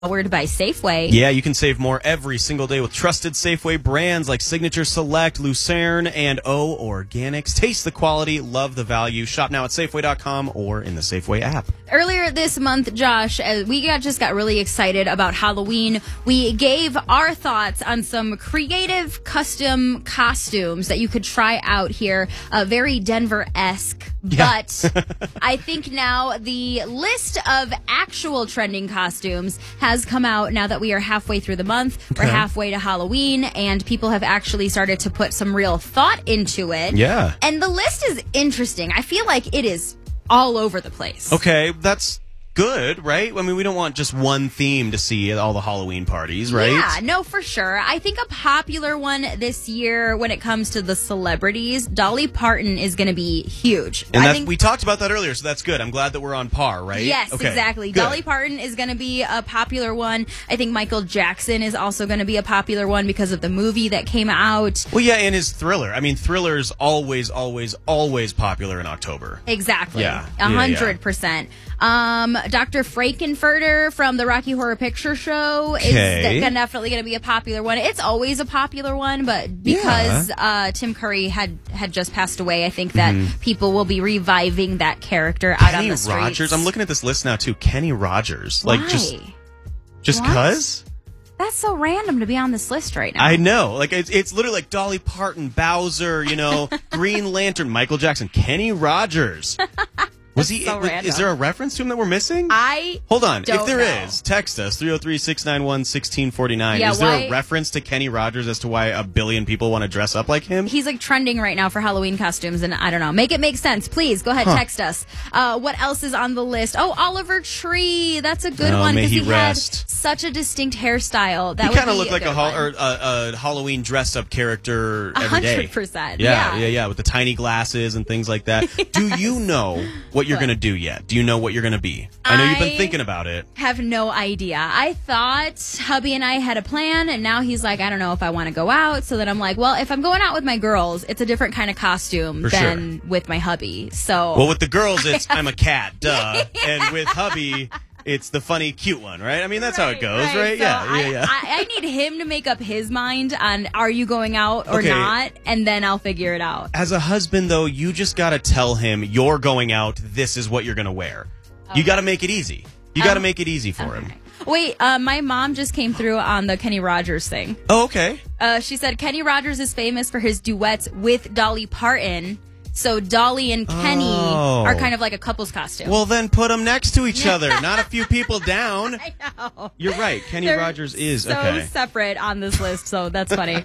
Powered by Safeway. Yeah, you can save more every single day with trusted Safeway brands like Signature Select, Lucerne, and O Organics. Taste the quality, love the value. Shop now at Safeway.com or in the Safeway app. Earlier this month, Josh, we just got really excited about Halloween. We gave our thoughts on some creative custom costumes that you could try out here. Very Denver-esque. Yeah. But I think now the list of actual trending costumes has come out now that we are halfway through the month. Okay. We're halfway to Halloween, and people have actually started to put some real thought into it. Yeah. And the list is interesting. I feel like it is all over the place. Okay, that's good, right? I mean, we don't want just one theme to see at all the Halloween parties, right? Yeah, no, for sure. I think a popular one this year when it comes to the celebrities, Dolly Parton is going to be huge. And we talked about that earlier, so that's good. I'm glad that we're on par, right? Yes, okay, exactly. good. Dolly Parton is going to be a popular one. I think Michael Jackson is also going to be a popular one because of the movie that came out. Well, yeah, and his Thriller. I mean, Thriller's always popular in October. Exactly. Yeah. 100%. Dr. Frankenfurter from the Rocky Horror Picture Show is definitely going to be a popular one. It's always a popular one, but because Tim Curry had just passed away, I think that people will be reviving that character out on the streets. Kenny Rogers. I'm looking at this list now too. Kenny Rogers. Why? Like just cuz? That's so random to be on this list right now. I know. Like it's literally like Dolly Parton, Bowser, Green Lantern, Michael Jackson, Kenny Rogers. Was he? So is there a reference to him that we're missing? Hold on. If there is, text us 303-691-1649. Yeah, is there a reference to Kenny Rogers as to why a billion people want to dress up like him? He's like trending right now for Halloween costumes, and I don't know. Make it make sense, please. Go ahead, text us. What else is on the list? Oh, Oliver Tree. That's a good one because he had such a distinct hairstyle. That he kind of looked like a Halloween dress up character every day. 100%. Yeah, with the tiny glasses and things like that. Do you know what you're going to do yet? Do you know what you're going to be? I know you've been thinking about it. Have no idea. I thought hubby and I had a plan, and now he's like, I don't know if I want to go out. So then I'm like, well, if I'm going out with my girls, it's a different kind of costume than with my hubby. So, well, with the girls, it's I'm a cat, duh. And with hubby, it's the funny, cute one, right? I mean, that's how it goes, right? So yeah. I need him to make up his mind on are you going out or not, and then I'll figure it out. As a husband, though, you just got to tell him you're going out, this is what you're going to wear. Okay. You got to make it easy. You got to make it easy for him. Wait, my mom just came through on the Kenny Rogers thing. Oh, okay. She said Kenny Rogers is famous for his duets with Dolly Parton. So Dolly and Kenny are kind of like a couple's costume. Well, then put them next to each other, not a few people down. I know. You're right. Kenny Rogers is so separate on this list, so that's funny.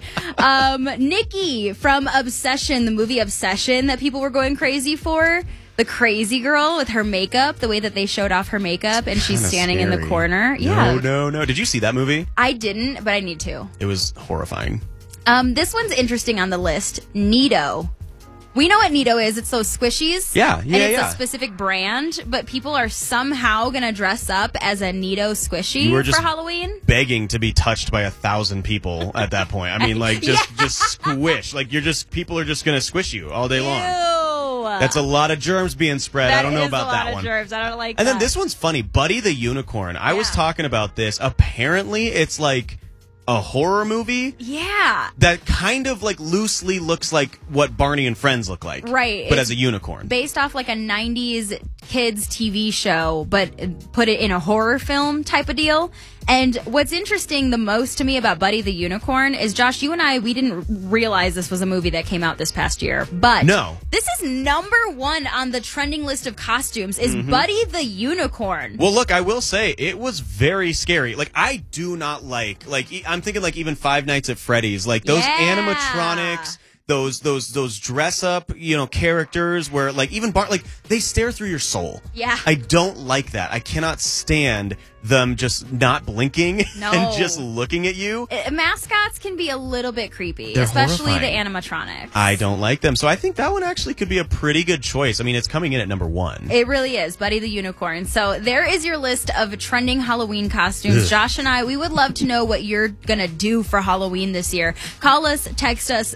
Nikki from Obsession, the movie Obsession that people were going crazy for. The crazy girl with her makeup, the way that they showed off her makeup, and she's standing in the corner. Yeah. No. Did you see that movie? I didn't, but I need to. It was horrifying. This one's interesting on the list. Neato. We know what Neato is. It's those squishies. Yeah. And it's a specific brand, but people are somehow going to dress up as a Neato squishy for Halloween. Begging to be touched by 1,000 people at that point. I mean, like, just squish. Like, people are just going to squish you all day long. That's a lot of germs being spread. I don't know about that one. That is a lot of germs. I don't like that. And then this one's funny. Buddy the Unicorn. I was talking about this. Apparently, it's like a horror movie. Yeah. That kind of like loosely looks like what Barney and Friends look like. Right. But as a unicorn. Based off like a 90s kids TV show, but put it in a horror film type of deal. And what's interesting the most to me about Buddy the Unicorn is, Josh, you and I, we didn't realize this was a movie that came out this past year. But this is number one on the trending list of costumes is Buddy the Unicorn. Well, look, I will say it was very scary. Like, I do not like I'm thinking like even Five Nights at Freddy's, like those animatronics. Those dress up, characters where like even like they stare through your soul. Yeah. I don't like that. I cannot stand them just not blinking and just looking at you. Mascots can be a little bit creepy, They're especially horrifying. the animatronics. I don't like them. So I think that one actually could be a pretty good choice. I mean, it's coming in at number 1. It really is, Buddy the Unicorn. So there is your list of trending Halloween costumes. Ugh. Josh and I, we would love to know what you're going to do for Halloween this year. Call us, text us,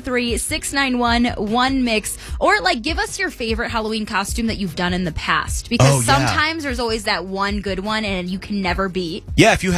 303-691-1MIX, or like give us your favorite Halloween costume that you've done in the past. Because sometimes there's always that one good one and you can never beat. Yeah, if you